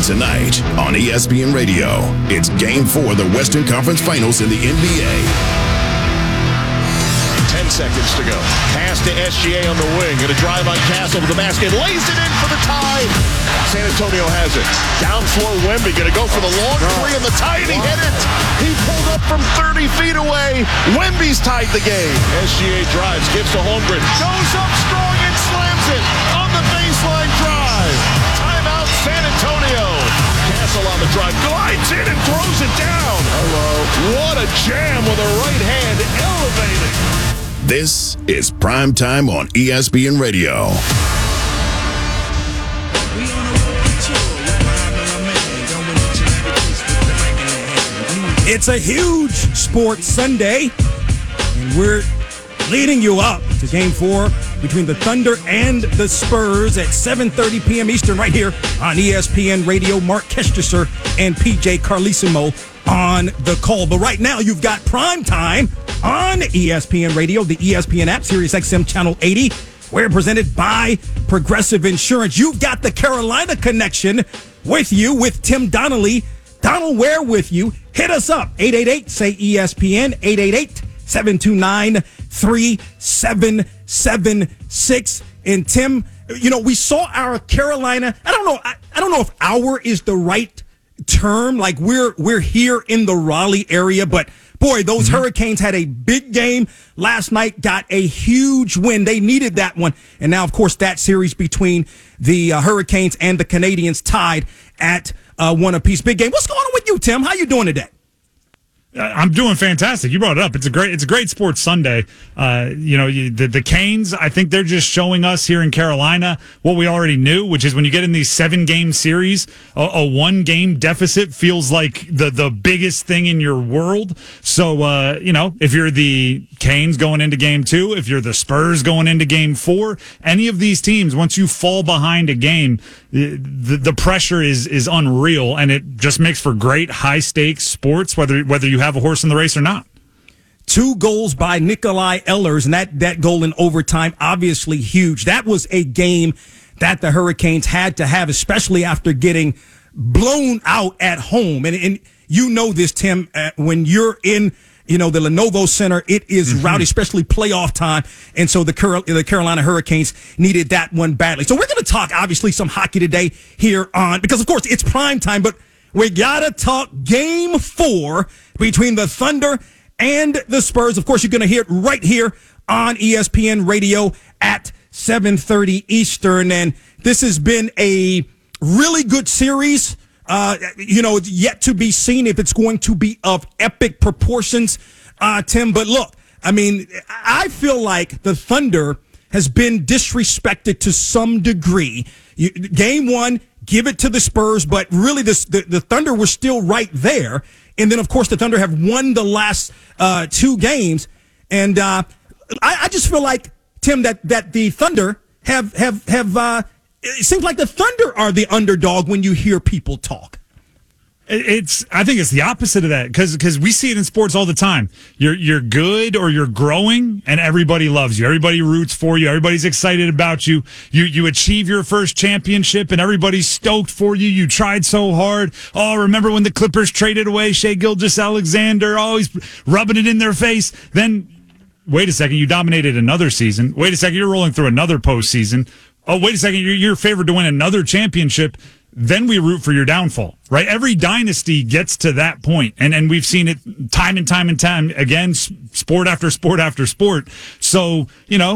tonight on ESPN Radio. It's Game 4 of the Western Conference Finals in the NBA. 10 seconds to go. Pass to SGA on the wing. Going to drive on Castle to the basket. Lays it in for the tie. San Antonio has it. Down floor Wemby. Going to go for the long three on the tie, and he hit it. He pulled up from 30 feet away. Wemby's tied the game. SGA drives. Gives to Holmgren. Goes up strong and slams it on the baseline drive. Timeout San Antonio. Castle on the drive. Glides in and throws it down. Hello. What a jam with a right hand elevating. This is Prime Time on ESPN Radio. It's a huge sports Sunday, and we're leading you up to Game 4 between the Thunder and the Spurs at 7:30 p.m. Eastern right here on ESPN Radio. Mark Kestecher and PJ Carlesimo on the call. But right now, you've got Prime Time on ESPN Radio, the ESPN app, Sirius XM Channel 80. We're presented by Progressive Insurance. You've got the Carolina connection with you with Tim Donnelly. Donald Ware with you. Hit us up, 888-SAY-ESPN, 888-729-3776. And Tim, you know, we saw our Carolina, I don't know if our is the right term, like we're here in the Raleigh area, but boy, those Hurricanes had a big game last night, got a huge win. They needed that one. And now, of course, that series between the Hurricanes and the Canadians tied at one apiece. Big game. What's going on with you, Tim? How you doing today? I'm doing fantastic. You brought it up. It's a great sports Sunday. The Canes, I think they're just showing us here in Carolina what we already knew, which is when you get in these 7-game series, a 1-game deficit feels like the biggest thing in your world. So, if you're the Canes going into Game 2, if you're the Spurs going into Game 4, any of these teams, once you fall behind a game, the pressure is unreal, and it just makes for great high-stakes sports, whether you have a horse in the race or not. 2 goals by Nikolai Ehlers, and that goal in overtime, obviously huge. That was a game that the Hurricanes had to have, especially after getting blown out at home. And you know this, Tim, when you're in the Lenovo Center, it is rowdy, especially playoff time. And so the Carolina Hurricanes needed that one badly. So we're going to talk, obviously, some hockey today here on, because, of course, it's prime time, but we got to talk Game 4 between the Thunder and the Spurs. Of course, you're going to hear it right here on ESPN Radio at 7:30 Eastern. And this has been a really good series. It's yet to be seen if it's going to be of epic proportions, Tim. But look, I mean, I feel like the Thunder has been disrespected to some degree. Game 1, give it to the Spurs, but really the Thunder were still right there. And then, of course, the Thunder have won the last 2 games. And I just feel like, Tim, that the Thunder have it seems like the Thunder are the underdog when you hear people talk. I think it's the opposite of that, because we see it in sports all the time. You're good or you're growing, and everybody loves you. Everybody roots for you. Everybody's excited about you. You achieve your first championship, and everybody's stoked for you. You tried so hard. Oh, remember when the Clippers traded away Shai Gilgeous-Alexander? Oh, he's rubbing it in their face. Then, wait a second, you dominated another season. Wait a second, you're rolling through another postseason. Oh, wait a second, you're favored to win another championship. Then we root for your downfall, right? Every dynasty gets to that point, and we've seen it time and time and time again, sport after sport after sport. So,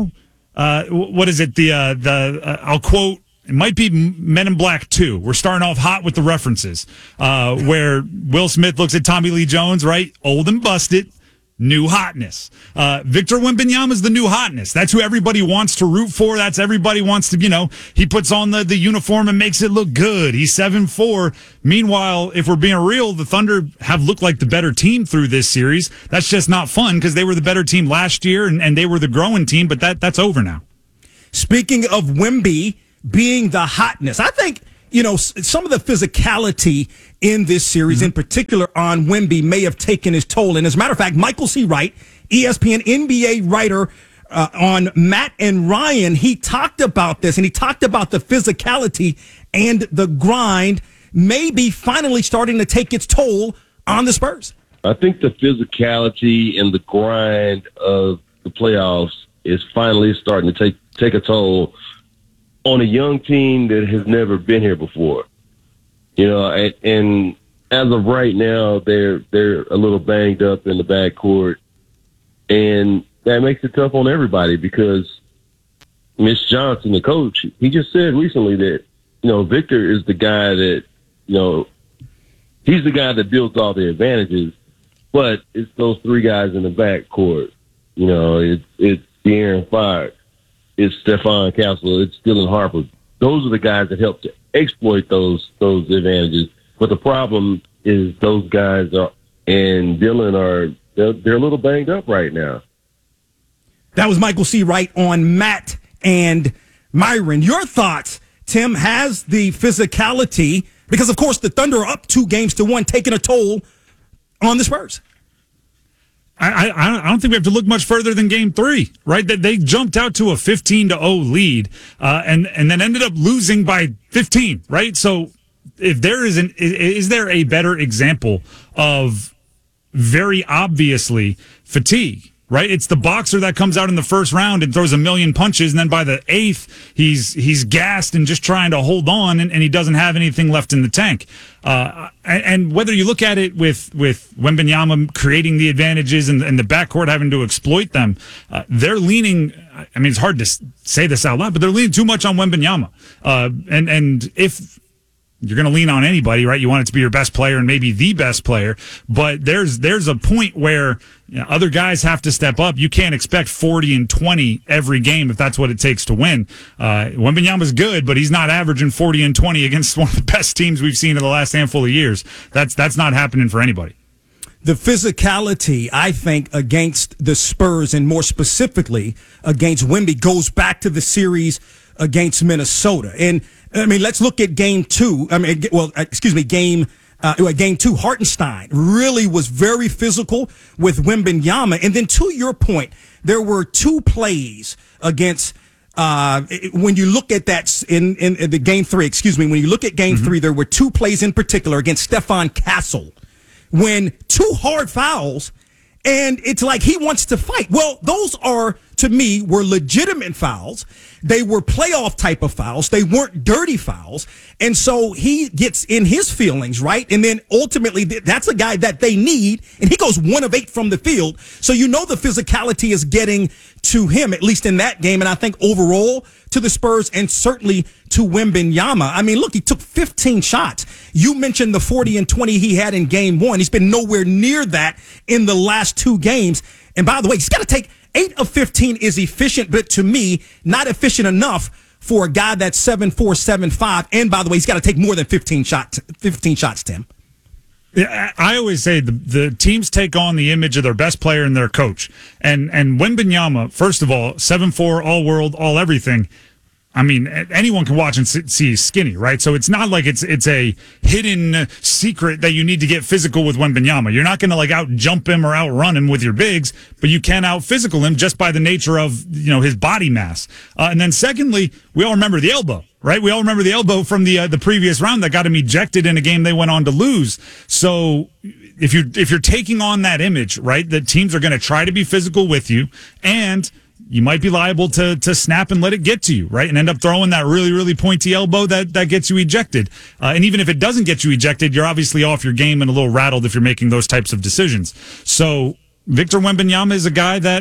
what is it? I'll quote, it might be Men in Black 2. We're starting off hot with the references, where Will Smith looks at Tommy Lee Jones, right? Old and busted. New hotness. Victor Wembanyama's the new hotness. That's who everybody wants to root for. That's everybody wants to, he puts on the uniform and makes it look good. He's 7'4". Meanwhile, if we're being real, the Thunder have looked like the better team through this series. That's just not fun, because they were the better team last year and they were the growing team, but that's over now. Speaking of Wemby being the hotness, I think, some of the physicality in this series, in particular on Wemby, may have taken his toll. And as a matter of fact, Michael C. Wright, ESPN NBA writer on Matt and Ryan, he talked about this, and he talked about the physicality and the grind may be finally starting to take its toll on the Spurs? I think the physicality and the grind of the playoffs is finally starting to take a toll on a young team that has never been here before. And as of right now, they're a little banged up in the backcourt, and that makes it tough on everybody because Mitch Johnson, the coach, he just said recently that, Victor is the guy that, he's the guy that builds all the advantages, but it's those three guys in the backcourt. It's De'Aaron Fox, it's Stephon Castle, it's Dylan Harper. Those are the guys that help to exploit those advantages. But the problem is those guys and Dylan they're a little banged up right now. That was Michael C. Wright on Matt and Myron. Your thoughts, Tim, has the physicality, because of course the Thunder are up 2-1, taking a toll on the Spurs? I don't think we have to look much further than Game 3, right? That they jumped out to a 15-0 lead, and then ended up losing by 15, right? So if is there a better example of very obviously fatigue? Right, it's the boxer that comes out in the first round and throws a million punches, and then by the 8th, he's gassed and just trying to hold on, and he doesn't have anything left in the tank. And whether you look at it with Wembanyama creating the advantages and the backcourt having to exploit them, they're leaning. I mean, it's hard to say this out loud, but they're leaning too much on Wembanyama. And if you're going to lean on anybody, right? You want it to be your best player and maybe the best player, but there's a point where other guys have to step up. You can't expect 40 and 20 every game if that's what it takes to win. Wembanyama's good, but he's not averaging 40 and 20 against one of the best teams we've seen in the last handful of years. That's not happening for anybody. The physicality, I think, against the Spurs, and more specifically against Wemby, goes back to the series against Minnesota. And I mean, let's look at Game 2. Game 2, Hartenstein really was very physical with Wembanyama. And then to your point, there were 2 plays against, when you look at that in the Game 3, when you look at Game 3, there were 2 plays in particular against Stephon Castle when 2 hard fouls, and it's like he wants to fight. Well, those are, to me, were legitimate fouls. They were playoff type of fouls. They weren't dirty fouls. And so he gets in his feelings, right? And then ultimately, that's a guy that they need. And he goes 1 of 8 from the field. So the physicality is getting to him, at least in that game. And I think overall to the Spurs, and certainly to Wembanyama. I mean, look, he took 15 shots. You mentioned the 40 and 20 he had in Game 1. He's been nowhere near that in the last 2 games. And by the way, he's got to take 8 of 15 is efficient, but to me, not efficient enough for a guy that's 7'4", 7'5". And by the way, he's got to take more than 15 shots, Tim. Yeah, I always say the teams take on the image of their best player and their coach. And Wembanyama, first of all, 7'4", all world, all everything. I mean, anyone can watch and see he's skinny, right? So it's not like it's a hidden secret that you need to get physical with Wembanyama. You're not going to out jump him or outrun him with your bigs, but you can out physical him just by the nature of his body mass. And then secondly, we all remember the elbow, right? We all remember the elbow from the previous round that got him ejected in a game they went on to lose. So if you're taking on that image, right, that teams are going to try to be physical with you, and you might be liable to snap and let it get to you, right? And end up throwing that really, really pointy elbow that gets you ejected. And even if it doesn't get you ejected, you're obviously off your game and a little rattled if you're making those types of decisions. So Victor Wembanyama is a guy that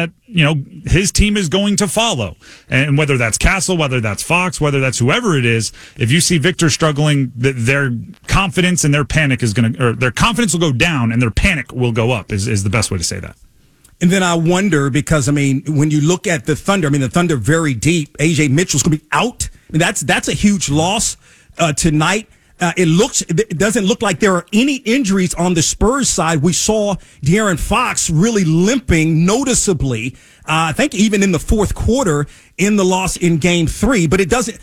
his team is going to follow. And whether that's Castle, whether that's Fox, whether that's whoever it is, if you see Victor struggling, their confidence and their panic their confidence will go down and their panic will go up is the best way to say that. And then I wonder, because, when you look at the Thunder, the Thunder very deep. A.J. Mitchell's going to be out. That's a huge loss tonight. It doesn't look like there are any injuries on the Spurs side. We saw De'Aaron Fox really limping noticeably, I think even in the fourth quarter in the loss in Game 3. But it doesn't,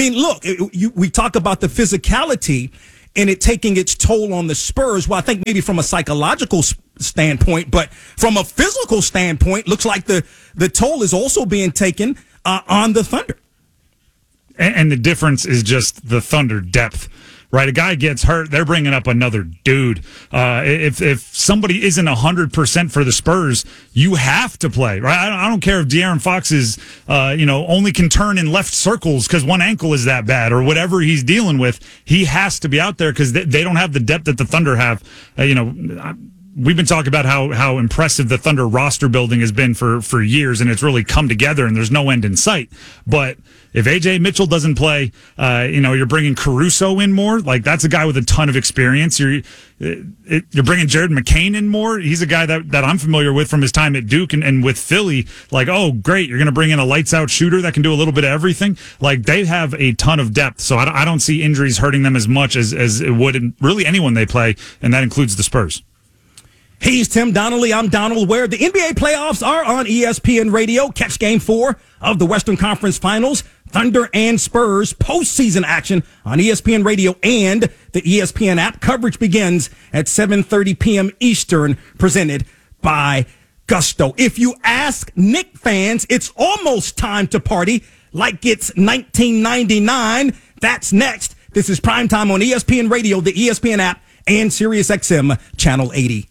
we talk about the physicality and it taking its toll on the Spurs. Well, I think maybe from a psychological standpoint, but from a physical standpoint, looks like the toll is also being taken on the Thunder. And the difference is just the Thunder depth. Right, a guy gets hurt, they're bringing up another dude. If somebody isn't 100% for the Spurs, you have to play. Right, I don't care if De'Aaron Fox is, only can turn in left circles because one ankle is that bad or whatever he's dealing with. He has to be out there because they don't have the depth that the Thunder have. We've been talking about how impressive the Thunder roster building has been for years, and it's really come together, and there's no end in sight. But if A.J. Mitchell doesn't play, you're bringing Caruso in more. Like, that's a guy with a ton of experience. You're bringing Jared McCain in more. He's a guy that I'm familiar with from his time at Duke and with Philly. Like, oh, great, you're going to bring in a lights-out shooter that can do a little bit of everything. Like, they have a ton of depth, so I don't see injuries hurting them as much as it would in really anyone they play, and that includes the Spurs. He's Tim Donnelly. I'm Donald Ware. The NBA playoffs are on ESPN Radio. Catch Game 4 of the Western Conference Finals. Thunder and Spurs postseason action on ESPN Radio and the ESPN app. Coverage begins at 7:30 p.m. Eastern, presented by Gusto. If you ask Knicks fans, it's almost time to party like it's 1999. That's next. This is Primetime on ESPN Radio, the ESPN app, and SiriusXM Channel 80.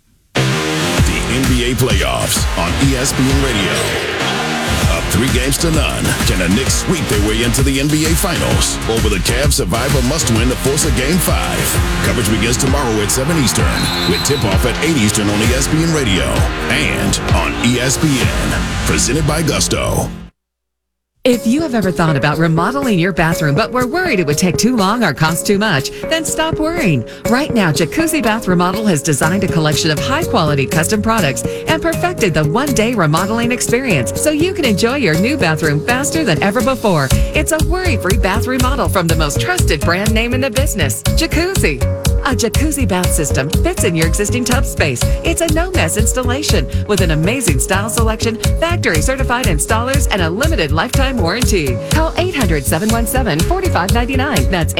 NBA playoffs on ESPN Radio. Up 3-0. Can the Knicks sweep their way into the NBA Finals? Or will the Cavs survive a must-win to force a Game 5? Coverage begins tomorrow at 7 Eastern, with tip-off at 8 Eastern on ESPN Radio and on ESPN. Presented by Gusto. If you have ever thought about remodeling your bathroom but were worried it would take too long or cost too much, then stop worrying. Right now, Jacuzzi Bath Remodel has designed a collection of high-quality custom products and perfected the one-day remodeling experience so you can enjoy your new bathroom faster than ever before. It's a worry-free bath remodel from the most trusted brand name in the business, Jacuzzi. A jacuzzi bath system fits in your existing tub space. It's a no-mess installation with an amazing style selection, factory-certified installers, and a limited lifetime warranty. Call 800-717-4599. That's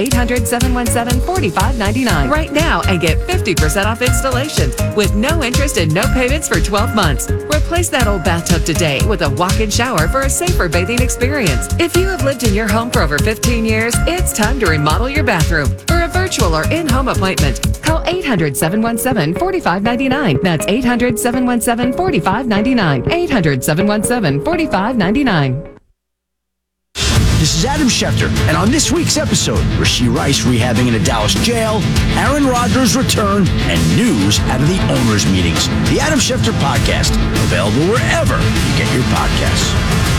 800-717-4599 right now and get 50% off installation with no interest and no payments for 12 months. Replace that old bathtub today with a walk-in shower for a safer bathing experience. If you have lived in your home for over 15 years, it's time to remodel your bathroom. For a virtual or in-home appointment, call 800-717-4599. That's 800-717-4599. 800-717-4599. This is Adam Schefter, and on this week's episode, Rashee Rice rehabbing in a Dallas jail, Aaron Rodgers' return, and news out of the owners' meetings. The Adam Schefter Podcast, available wherever you get your podcasts.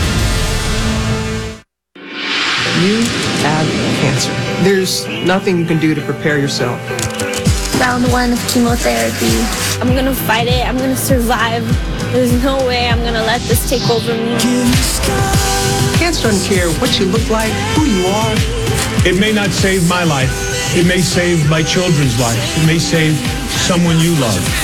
You have cancer. There's nothing you can do to prepare yourself. Round 1 of chemotherapy. I'm going to fight it. I'm going to survive. There's no way I'm going to let this take over me. Cancer doesn't care what you look like, who you are. It may not save my life. It may save my children's lives. It may save someone you love.